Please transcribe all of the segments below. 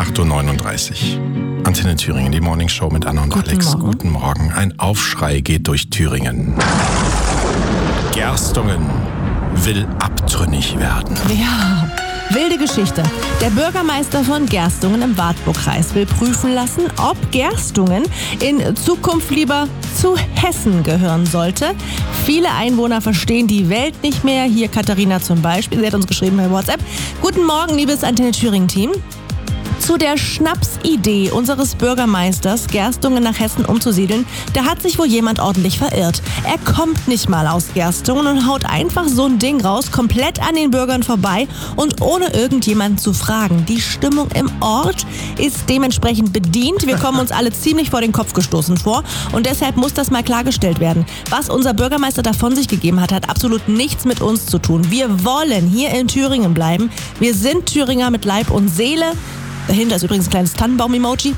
8.39 Uhr. Antenne Thüringen, die Morning Show mit Anna und Alex. Guten Morgen. Ein Aufschrei geht durch Thüringen. Gerstungen will abtrünnig werden. Ja, wilde Geschichte. Der Bürgermeister von Gerstungen im Wartburgkreis will prüfen lassen, ob Gerstungen in Zukunft lieber zu Hessen gehören sollte. Viele Einwohner verstehen die Welt nicht mehr. Hier Katharina zum Beispiel. Sie hat uns geschrieben bei WhatsApp. Guten Morgen, liebes Antenne Thüringen-Team. Zu der Schnapsidee unseres Bürgermeisters, Gerstungen nach Hessen umzusiedeln, da hat sich wohl jemand ordentlich verirrt. Er kommt nicht mal aus Gerstungen und haut einfach so ein Ding raus, komplett an den Bürgern vorbei und ohne irgendjemanden zu fragen. Die Stimmung im Ort ist dementsprechend bedient. Wir kommen uns alle ziemlich vor den Kopf gestoßen vor und deshalb muss das mal klargestellt werden. Was unser Bürgermeister da von sich gegeben hat, hat absolut nichts mit uns zu tun. Wir wollen hier in Thüringen bleiben. Wir sind Thüringer mit Leib und Seele. Dahinter ist übrigens ein kleines Tannenbaum-Emoji.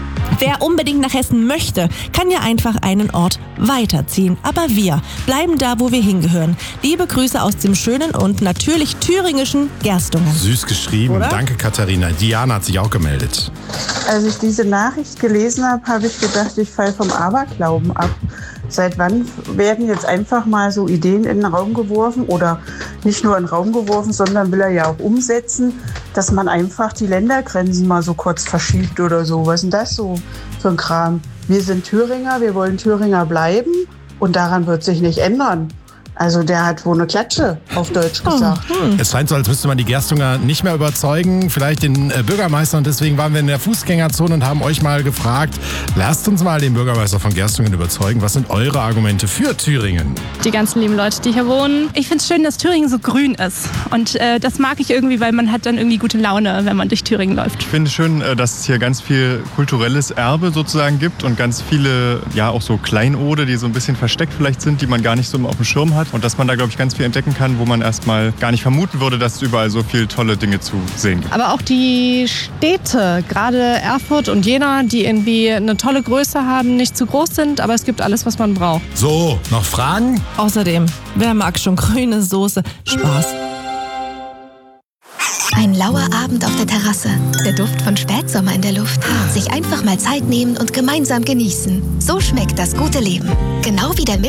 Wer unbedingt nach Hessen möchte, kann ja einfach einen Ort weiterziehen. Aber wir bleiben da, wo wir hingehören. Liebe Grüße aus dem schönen und natürlich thüringischen Gerstungen. Süß geschrieben. Oder? Danke, Katharina. Diana hat sich auch gemeldet. Als ich diese Nachricht gelesen habe, habe ich gedacht, ich falle vom Aberglauben ab. Seit wann werden jetzt einfach mal so Ideen in den Raum geworfen oder nicht nur in den Raum geworfen, sondern will er ja auch umsetzen, dass man einfach die Ländergrenzen mal so kurz verschiebt oder so. Was ist denn das so für ein Kram? Wir sind Thüringer, wir wollen Thüringer bleiben und daran wird sich nicht ändern. Also der hat wohl eine Klatsche, auf Deutsch gesagt. Es scheint so, als müsste man die Gerstunger nicht mehr überzeugen, vielleicht den Bürgermeister. Und deswegen waren wir in der Fußgängerzone und haben euch mal gefragt, lasst uns mal den Bürgermeister von Gerstungen überzeugen. Was sind eure Argumente für Thüringen? Die ganzen lieben Leute, die hier wohnen. Ich finde es schön, dass Thüringen so grün ist. Und das mag ich irgendwie, weil man hat dann irgendwie gute Laune, wenn man durch Thüringen läuft. Ich finde es schön, dass es hier ganz viel kulturelles Erbe sozusagen gibt und ganz viele, ja auch so Kleinode, die so ein bisschen versteckt vielleicht sind, die man gar nicht so auf dem Schirm hat. Und dass man da, glaube ich, ganz viel entdecken kann, wo man erstmal gar nicht vermuten würde, dass es überall so viele tolle Dinge zu sehen gibt. Aber auch die Städte, gerade Erfurt und Jena, die irgendwie eine tolle Größe haben, nicht zu groß sind, aber es gibt alles, was man braucht. So, noch Fragen? Außerdem, wer mag schon grüne Soße? Spaß. Ein lauer Abend auf der Terrasse, der Duft von Spätsommer in der Luft. Sich einfach mal Zeit nehmen und gemeinsam genießen. So schmeckt das gute Leben. Genau wie der